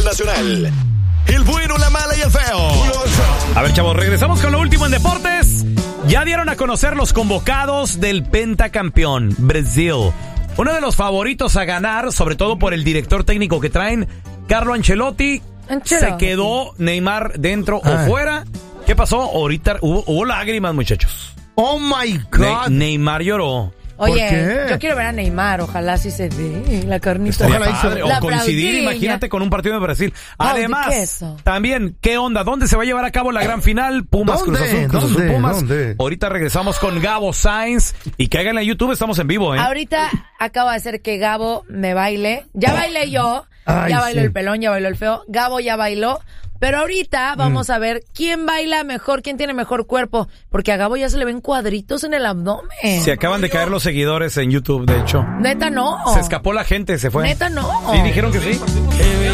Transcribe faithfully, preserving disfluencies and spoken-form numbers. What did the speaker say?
nacional. El bueno, la mala y el feo. A ver, chavos, regresamos con lo último en deportes. Ya dieron a conocer los convocados del pentacampeón, Brasil. Uno de los favoritos a ganar, sobre todo por el director técnico que traen, Carlo Ancelotti. Ancelotti. Se quedó Neymar dentro Ay. o fuera. ¿Qué pasó? Ahorita hubo, hubo lágrimas, muchachos. Oh my God. Ne- Neymar lloró. Oye, yo quiero ver a Neymar, ojalá sí se dé la carnita. Ojalá padre, o coincidir, imagínate, con un partido de Brasil. Además, también, ¿qué onda? ¿Dónde se va a llevar a cabo la gran final? Pumas, Cruz Azul, Cruz Azul, Pumas. ¿Dónde? Ahorita regresamos con Gabo Sainz y que hagan en YouTube, estamos en vivo, ¿eh? Ahorita acabo de hacer que Gabo me baile. Ya bailé yo, Ay, ya bailó sí. el pelón, ya bailó el feo. Gabo ya bailó. Pero ahorita vamos mm. a ver quién baila mejor, quién tiene mejor cuerpo. Porque a Gabo ya se le ven cuadritos en el abdomen. Se acaban de caer los seguidores en YouTube, de hecho. Neta no. Se escapó la gente, se fue. Neta no. Sí, dijeron que sí.